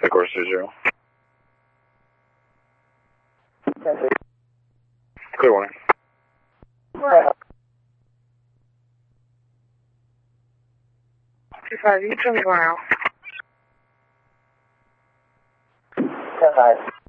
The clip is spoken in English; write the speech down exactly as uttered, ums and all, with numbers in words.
Of course, zero. Clear warning. Right. Two five, you tell me now. ten five.